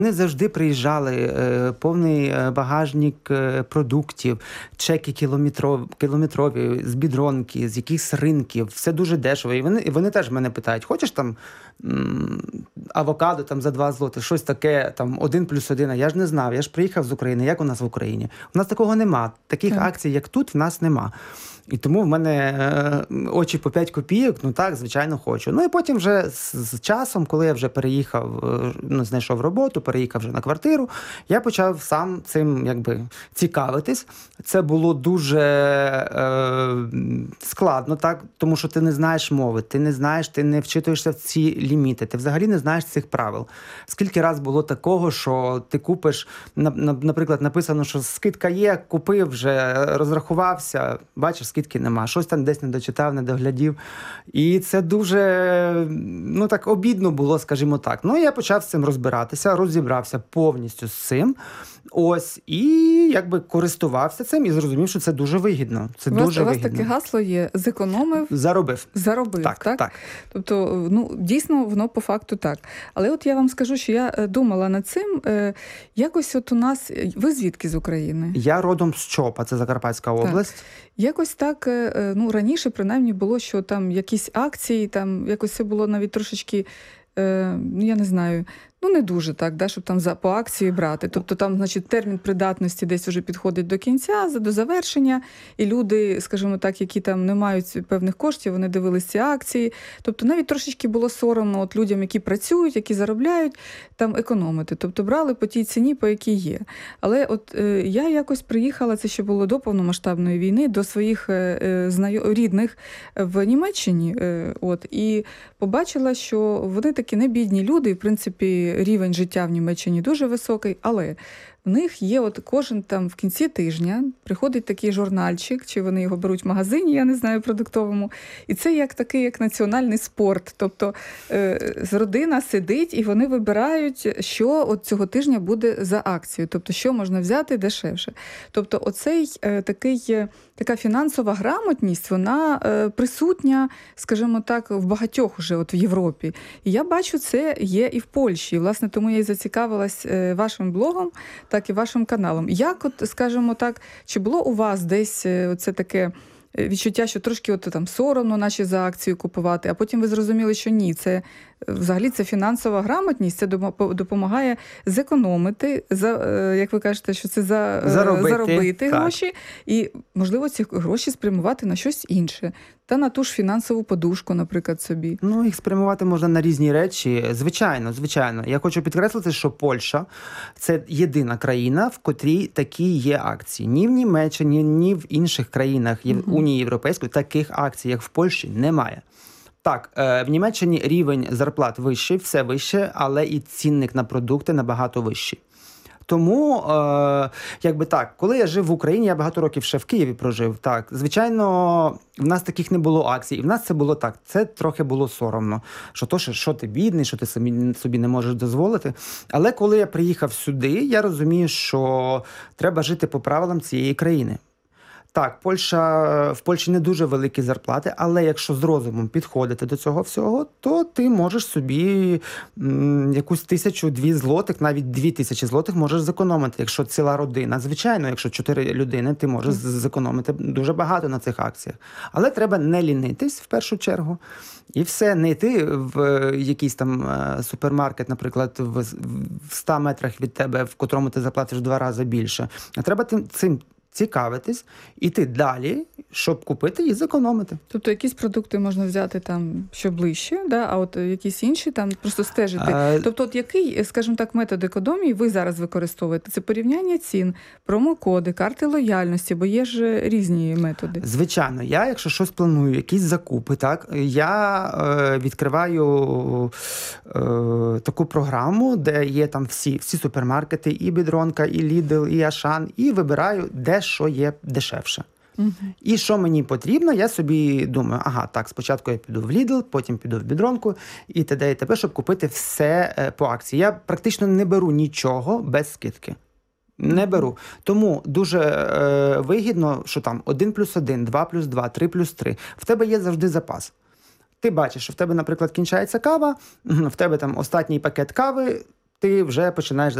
Вони завжди приїжджали, повний багажник продуктів, чеки кілометрові, з бідронки, з якихось ринків, все дуже дешево. І вони теж мене питають: хочеш там авокадо там за 2 злоти, щось таке, там 1+1, а я ж не знав, я ж приїхав з України, як у нас в Україні? У нас такого нема, таких акцій, як тут, в нас нема. І тому в мене очі по 5 копійок, ну так, звичайно, хочу. Ну і потім вже з часом, коли я вже переїхав, знайшов роботу, переїхав вже на квартиру, я почав сам цим цікавитись. Це було дуже складно, так, тому що ти не знаєш мови, ти не знаєш, ти не вчитуєшся в ці ліміти, ти взагалі не знаєш цих правил. Скільки раз було такого, що ти купиш, наприклад, написано, що скидка є, купив вже, розрахувався, бачиш, скидки нема, щось там десь не дочитав, не доглядів. І це дуже, так обідно було, скажімо так. Ну, я почав з цим розбиратися, розібрався повністю з цим. Ось, і користувався цим і зрозумів, що це дуже вигідно. Це дуже вигідно. У вас таке гасло є: зекономив, заробив. Так? Тобто, дійсно, воно по факту так. Але от я вам скажу, що я думала над цим. Якось от у нас... Ви звідки з України? Я родом з Чопа, це Закарпатська область. Так. Якось так, раніше, принаймні, було, що там якісь акції, там якось це було навіть трошечки, я не знаю, не дуже так, щоб там по акції брати. Тобто там, значить, термін придатності десь уже підходить до кінця, до завершення, і люди, скажімо так, які там не мають певних коштів, вони дивились ці акції. Тобто навіть трошечки було соромно от людям, які працюють, які заробляють, там економити. Тобто брали по тій ціні, по якій є. Але от я якось приїхала, це ще було до повномасштабної війни, до своїх рідних в Німеччині, і побачила, що вони такі не бідні люди, і, в принципі, рівень життя в Німеччині дуже високий, але в них є кожен там в кінці тижня приходить такий журнальчик, чи вони його беруть в магазині, я не знаю, продуктовому, і це як національний спорт. Тобто родина сидить і вони вибирають, що от цього тижня буде за акцію, тобто що можна взяти дешевше. Тобто така фінансова грамотність, вона присутня, скажімо так, в багатьох уже в Європі. І я бачу, це є і в Польщі. І, власне, тому я і зацікавилась вашим блогом, так і вашим каналом. Як, скажімо так, чи було у вас десь оце таке відчуття, що трошки там соромно наче за акцію купувати, а потім ви зрозуміли, що ні, це взагалі це фінансова грамотність, це допомагає зекономити, як ви кажете, що це заробити гроші, і, можливо, ці гроші спрямувати на щось інше. Та на ту ж фінансову подушку, наприклад, собі. Їх спрямувати можна на різні речі. Звичайно. Я хочу підкреслити, що Польща – це єдина країна, в котрій такі є акції. Ні в Німеччині, ні в інших країнах Унії Європейської таких акцій, як в Польщі, немає. Так, в Німеччині рівень зарплат вищий, все вище, але і цінник на продукти набагато вищий. Тому, коли я жив в Україні, я багато років ще в Києві прожив, так, звичайно, в нас таких не було акцій, і в нас це було так, це трохи було соромно, що ти бідний, що ти собі не можеш дозволити. Але коли я приїхав сюди, я що треба жити по правилам цієї країни. Так, в Польщі не дуже великі зарплати, але якщо з розумом підходити до цього всього, то ти можеш собі якусь 1000-2 злотих, навіть 2000 злотих можеш зекономити, якщо ціла родина. Звичайно, якщо 4 людини, ти можеш зекономити дуже багато на цих акціях. Але треба не лінитись в першу чергу. І все, не йти в якийсь там супермаркет, наприклад, в 100 метрах від тебе, в котрому ти заплатиш в 2 рази більше. А треба цим цікавитись, іти далі, щоб купити і зекономити. Тобто якісь продукти можна взяти там, що ближче, а от якісь інші там просто стежити. Тобто який, скажімо так, метод економії ви зараз використовуєте? Це порівняння цін, промокоди, карти лояльності, бо є ж різні методи. Звичайно. Я, якщо щось планую, якісь закупи, так, я відкриваю таку програму, де є там всі супермаркети, і Бідронка, і Lidl, і Ашан, і вибираю, де що є дешевше. І що мені потрібно, я собі думаю, спочатку я піду в Lidl, потім піду в Бідронку і т.д. і т.п., щоб купити все по акції. Я практично не беру нічого без скидки. Не беру. Тому дуже вигідно, що там 1+1, 2+2, 3+3. В тебе є завжди запас. Ти бачиш, що в тебе, наприклад, кінчається кава, в тебе там останній пакет кави, ти вже починаєш